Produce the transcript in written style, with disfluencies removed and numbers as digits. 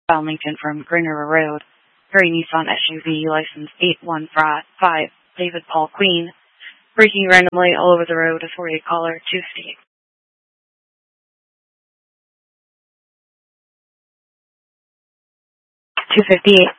Bound Lincoln from Green River Road. Gray Nissan SUV, license 815, David Paul Queen. Braking randomly all over the road, a 48 caller, 258. 258.